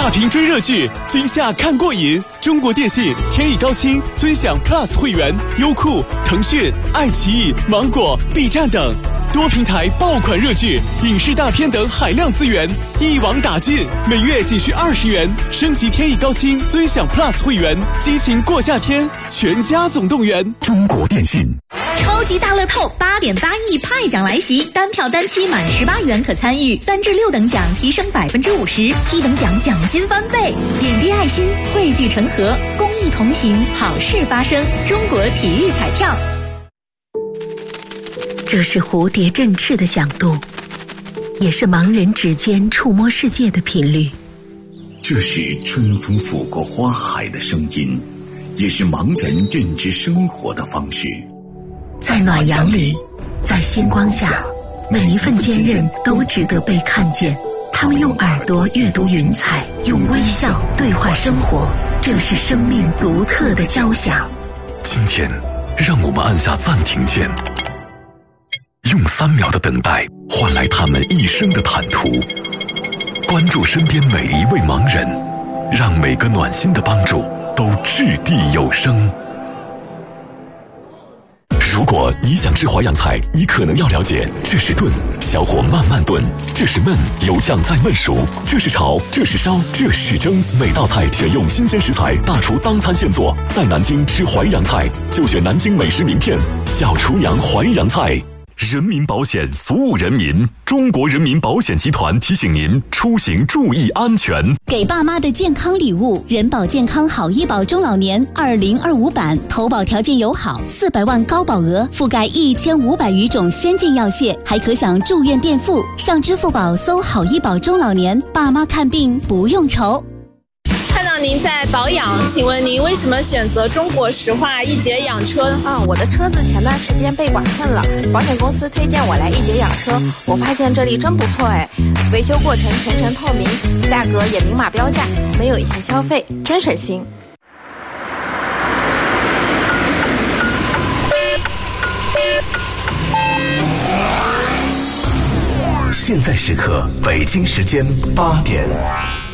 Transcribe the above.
大屏追热剧，今夏看过瘾。中国电信、天翼高清尊享 Plus 会员，优酷、腾讯、爱奇艺、芒果、B 站等多平台爆款热剧、影视大片等海量资源一网打尽，每月仅需20元，升级天翼高清尊享 Plus 会员，激情过夏天，全家总动员。 中国电信。 超级大乐透8.8亿派奖来袭，单票单期满18元可参与，3至6等奖提升50%，7等奖奖金翻倍。点滴爱心，汇聚成河，公益同行，好事发生。中国体育彩票。 这是蝴蝶振翅的响动，也是盲人指尖触摸世界的频率。 这是春风拂过花海的声音，也是盲人认知生活的方式。 在暖阳里，在星光下，每一份坚韧都值得被看见。他们用耳朵阅读云彩，用微笑对话生活，这是生命独特的交响。 今天，让我们按下暂停键，用3秒的等待换来他们一生的坦途。关注身边每一位盲人，让每个暖心的帮助都掷地有声。如果你想吃淮扬菜，你可能要了解，这是炖，小火慢慢炖；这是焖，油酱再焖熟；这是炒，这是烧，这是蒸。每道菜全用新鲜食材，大厨当餐现做。在南京吃淮扬菜，就选南京美食名片小厨娘淮扬菜。人民保险服务人民，中国人民保险集团提醒您出行注意安全。 给爸妈的健康礼物，人保健康好医保中老年2025版，投保条件友好，400万高保额，覆盖1500余种先进药械，还可享住院垫付。上支付宝搜好医保中老年，爸妈看病不用愁。 看到您在保养，请问您为什么选择中国石化一节养车呢？ 我的车子前段时间被剐蹭了，保险公司推荐我来一节养车，我发现这里真不错哎，维修过程全程透明，价格也明码标价，没有异性消费，真省心。 现在时刻，北京时间8点。